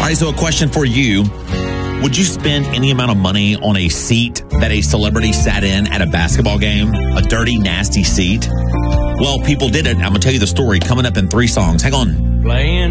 right, so a question for you. Would you spend any amount of money on a seat that a celebrity sat in at a basketball game? A dirty, nasty seat? Well, people did it. I'm going to tell you the story coming up in 3 songs. Hang on. Playing